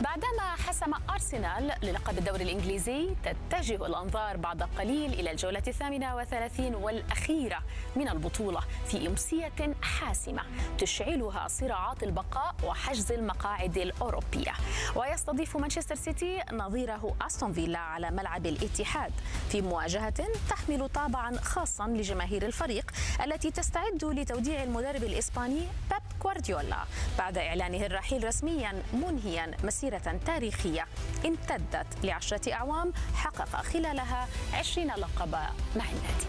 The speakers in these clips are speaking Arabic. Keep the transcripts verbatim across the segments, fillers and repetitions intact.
بعدما حسم أرسنال للقب الدوري الإنجليزي، تتجه الأنظار بعد قليل إلى الجولة الثامنة والثلاثين والأخيرة من البطولة في أمسية حاسمة تشعلها صراعات البقاء وحجز المقاعد الأوروبية. ويستضيف مانشستر سيتي نظيره أستون فيلا على ملعب الاتحاد في مواجهة تحمل طابعا خاصا لجماهير الفريق التي تستعد لتوديع المدرب الإسباني بيب غوارديولا بعد إعلانه الرحيل رسميا، منهيا مسيرة تاريخية امتدت لعشرة أعوام حقق خلالها عشرين لقبا مع النادي.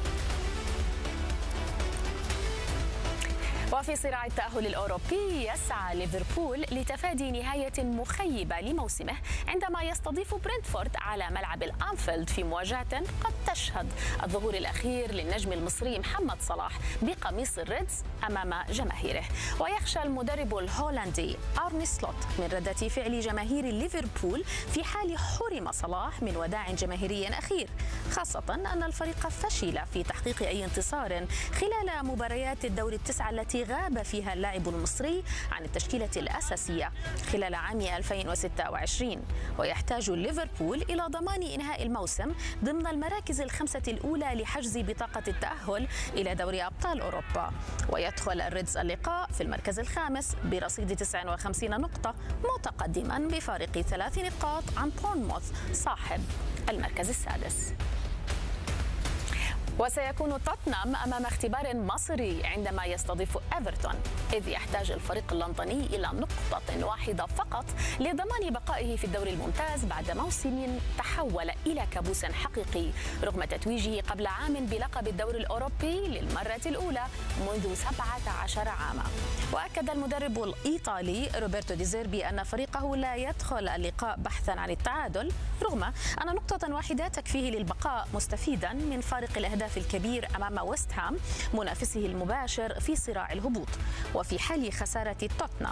وفي صراع التأهل الأوروبي يسعى ليفربول لتفادي نهاية مخيبة لموسمه عندما يستضيف برنتفورد على ملعب الأنفيلد في مواجهة قد تشهد الظهور الأخير للنجم المصري محمد صلاح بقميص الريدز أمام جماهيره. ويخشى المدرب الهولندي أرني سلوت من ردة فعل جماهير ليفربول في حال حرم صلاح من وداع جماهيري أخير، خاصة أن الفريق فشل في تحقيق أي انتصار خلال مباريات الدور التسعة التي غاب فيها اللاعب المصري عن التشكيلة الأساسية خلال عام ألفين وستة وعشرين. ويحتاج ليفربول إلى ضمان إنهاء الموسم ضمن المراكز الخمسة الأولى لحجز بطاقة التأهل إلى دوري أبطال أوروبا. ويدخل الريدز اللقاء في المركز الخامس برصيد تسعة وخمسين نقطة، متقدما بفارق ثلاث نقاط عن بورنموث صاحب المركز السادس. وسيكون توتنهام أمام اختبار مصيري عندما يستضيف إيفرتون، إذ يحتاج الفريق اللندني إلى نقطة واحدة فقط لضمان بقائه في الدوري الممتاز بعد موسم تحول إلى كابوس حقيقي رغم تتويجه قبل عام بلقب الدوري الأوروبي للمرة الأولى منذ سبعة عشر عاما. وأكد المدرب الإيطالي روبرتو دي زيربي أن فريقه لا يدخل اللقاء بحثا عن التعادل، رغم أن نقطة واحدة تكفيه للبقاء مستفيدا من فارق الأهداف الكبير أمام ويست هام منافسه المباشر في صراع الهبوط. وفي حال خسارة توتنهام